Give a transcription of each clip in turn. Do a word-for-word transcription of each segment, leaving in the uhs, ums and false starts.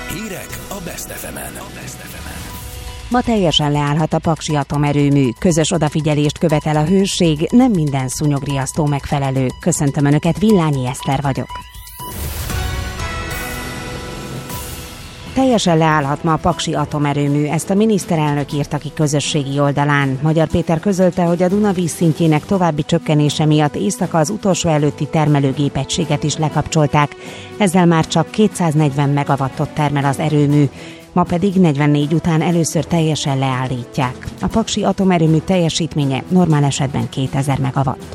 Hírek a Best ef emen. Ma teljesen leállhat a Paksi atomerőmű. Közös odafigyelést követel a hőség, nem minden szúnyogriasztó megfelelő. Köszöntöm Önöket, Villányi Eszter vagyok. Teljesen leállhat ma a Paksi atomerőmű, ezt a miniszterelnök írta ki közösségi oldalán. Magyar Péter közölte, hogy a Duna vízszintjének további csökkenése miatt éjszaka az utolsó előtti termelőgépegységet is lekapcsolták. Ezzel már csak kétszáznegyven megawattot termel az erőmű. Ma pedig negyvennégy után először teljesen leállítják. A Paksi atomerőmű teljesítménye normál esetben kétezer megawatt.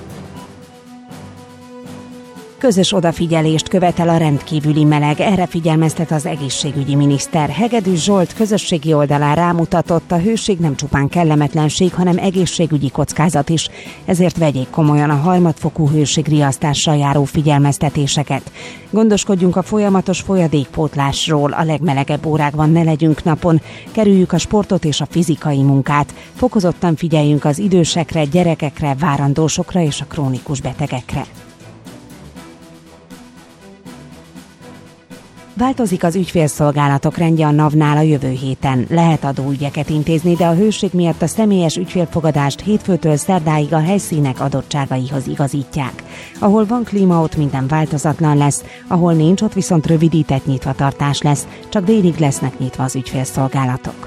Közös odafigyelést követel a rendkívüli meleg, erre figyelmeztet az egészségügyi miniszter. Hegedűs Zsolt közösségi oldalán rámutatott, a hőség nem csupán kellemetlenség, hanem egészségügyi kockázat is. Ezért vegyék komolyan a harmadfokú hőségriasztással járó figyelmeztetéseket. Gondoskodjunk a folyamatos folyadékpótlásról, a legmelegebb órákban ne legyünk napon, kerüljük a sportot és a fizikai munkát, fokozottan figyeljünk az idősekre, gyerekekre, várandósokra és a krónikus betegekre. Változik az ügyfélszolgálatok rendje a navnál a jövő héten. Lehet adóügyeket intézni, de a hőség miatt a személyes ügyfélfogadást hétfőtől szerdáig a helyszínek adottságaihoz igazítják. Ahol van klíma, ott minden változatlan lesz, ahol nincs, ott viszont rövidített nyitvatartás lesz, csak délig lesznek nyitva az ügyfélszolgálatok.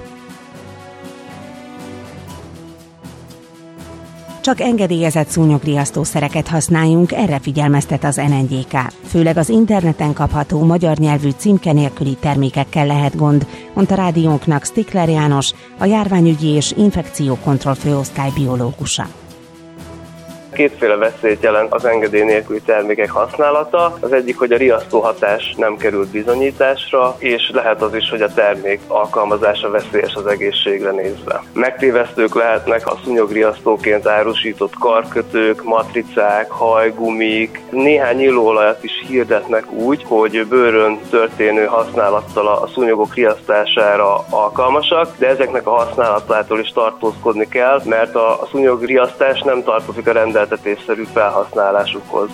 Csak engedélyezett szúnyogriasztószereket használjunk, erre figyelmeztet az en en gé ká. Főleg az interneten kapható magyar nyelvű címke nélküli termékekkel lehet gond, mondta rádiónknak Stikler János, a járványügyi és infekciókontroll főosztály biológusa. Kétféle veszélyt jelent az engedély nélküli termékek használata. Az egyik, hogy a riasztó hatás nem került bizonyításra, és lehet az is, hogy a termék alkalmazása veszélyes az egészségre nézve. Megtévesztők lehetnek a szúnyogriasztóként árusított karkötők, matricák, hajgumik. Néhány illóolajat is hirdetnek úgy, hogy bőrön történő használattal a szúnyogok riasztására alkalmasak, de ezeknek a használatától is tartózkodni kell, mert a szúnyogriasztás nem tartozik a rendeltetésszerű felhasználásukhoz.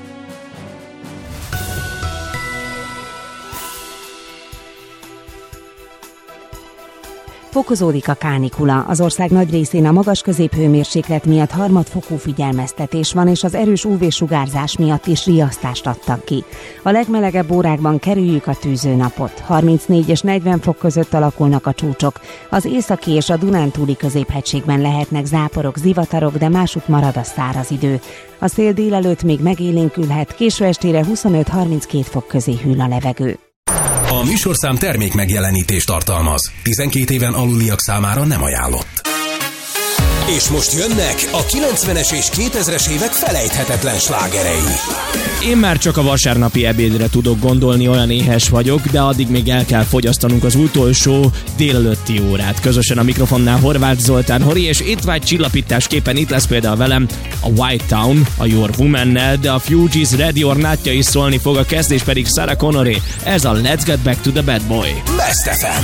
Fokozódik a kánikula. Az ország nagy részén a magas középhőmérséklet miatt harmadfokú figyelmeztetés van, és az erős ú vé-sugárzás miatt is riasztást adtak ki. A legmelegebb órákban kerüljük a tűzőnapot. harmincnégy és negyven fok között alakulnak a csúcsok. Az északi és a Dunántúli középhegységben lehetnek záporok, zivatarok, de másút marad a száraz idő. A szél délelőtt még megélénkülhet, késő estére huszonöt-harminckét fok közé hűl a levegő. A műsorszám termék megjelenítést tartalmaz. tizenkét éven aluliak számára nem ajánlott. És most jönnek a kilencvenes és kétezres évek felejthetetlen slágerei. Én már csak a vasárnapi ebédre tudok gondolni, olyan éhes vagyok, de addig még el kell fogyasztanunk az utolsó délelőtti órát. Közösen a mikrofonnál Horváth Zoltán Hori, és étvágy csillapításképpen itt lesz például velem a White Town, a Your Woman-nel, de a Fugees Ready or Not-ja is szólni fog, a kezdés pedig Sarah Connolly. Ez a Let's Get Back to the Bad Boy. Best ef em.